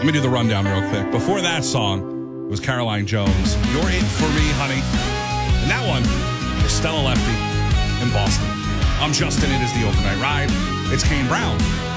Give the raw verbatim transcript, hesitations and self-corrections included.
Let me do the rundown real quick. Before that song, it was Caroline Jones. You're it for me, honey. And that one is Stella Lefty in Boston. I'm Justin. It is the Overnight Ride. It's Kane Brown.